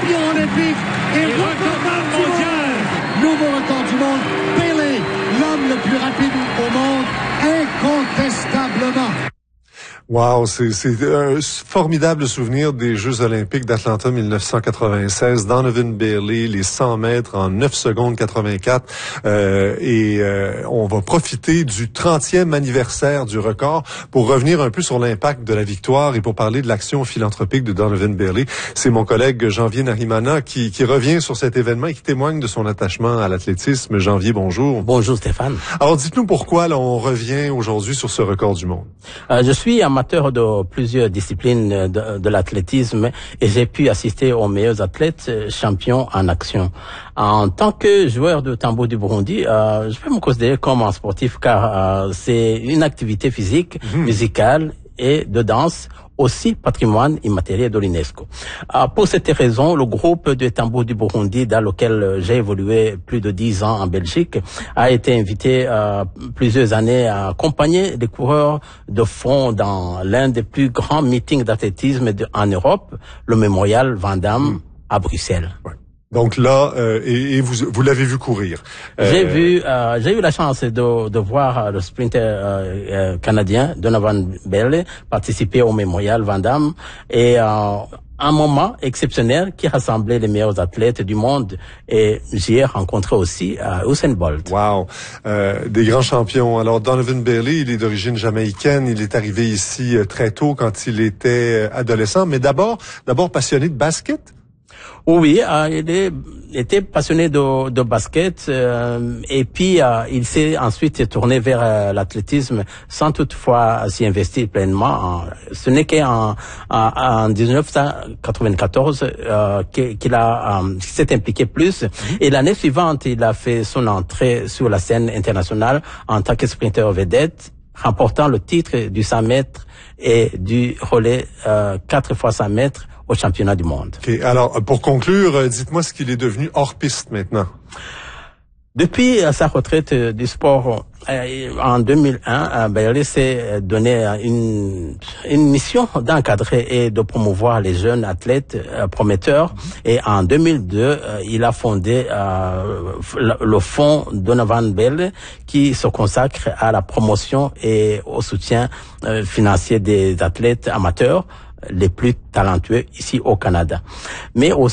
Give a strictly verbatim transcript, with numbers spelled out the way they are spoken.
champion olympique et, et record mondial. Nouveau record du monde. Pelé, l'homme le plus rapide au monde, incontestablement. Wow, c'est c'est un formidable souvenir des Jeux olympiques d'Atlanta mille neuf cent quatre-vingt-seize. Donovan Bailey, les cent mètres en neuf secondes quatre-vingt-quatre. Euh, et euh, on va profiter du trentième anniversaire du record pour revenir un peu sur l'impact de la victoire et pour parler de l'action philanthropique de Donovan Bailey. C'est mon collègue Janvier Narimana qui, qui revient sur cet événement et qui témoigne de son attachement à l'athlétisme. Janvier, bonjour. Bonjour Stéphane. Alors dites-nous pourquoi là, on revient aujourd'hui sur ce record du monde. Euh, je suis amateur de plusieurs disciplines de, de l'athlétisme et j'ai pu assister aux meilleurs athlètes champions en action. En tant que joueur de tambour du Burundi, euh, je peux me considérer comme un sportif car euh, c'est une activité physique, mmh. musicale et de danse, aussi patrimoine immatériel de l'UNESCO. Euh, pour cette raison, le groupe de tambour du Burundi, dans lequel j'ai évolué plus de dix ans en Belgique, a été invité euh, plusieurs années à accompagner les coureurs de fond dans l'un des plus grands meetings d'athlétisme de, en Europe, le Mémorial Van Damme mmh. à Bruxelles. Ouais. Donc là, euh, et, et vous vous l'avez vu courir. Euh... J'ai vu, euh, j'ai eu la chance de de voir le sprinter euh, euh, canadien Donovan Bailey participer au Mémorial Van Damme et euh, un moment exceptionnel qui rassemblait les meilleurs athlètes du monde et j'y ai rencontré aussi euh, Usain Bolt. Wow, euh, des grands champions. Alors Donovan Bailey, il est d'origine jamaïcaine, il est arrivé ici euh, très tôt quand il était adolescent, mais d'abord, d'abord passionné de basket. Oui, euh, il est, était passionné de, de basket euh, et puis euh, il s'est ensuite tourné vers euh, l'athlétisme sans toutefois s'y investir pleinement. Ce n'est qu'en en, en dix-neuf cent quatre-vingt-quatorze euh, qu'il a euh, s'est impliqué plus. Et l'année suivante, il a fait son entrée sur la scène internationale en tant que sprinter vedette, remportant le titre du cent mètres et du relais euh, quatre fois cent mètres au championnat du monde. Okay. Alors, pour conclure, dites-moi ce qu'il est devenu hors piste maintenant. Depuis sa retraite du sport euh, en deux mille un, euh, Bailey s'est donné une, une mission d'encadrer et de promouvoir les jeunes athlètes euh, prometteurs. Et en deux mille deux, euh, il a fondé euh, le fonds Donovan Bailey qui se consacre à la promotion et au soutien euh, financier des athlètes amateurs les plus talentueux ici au Canada. Mais aussi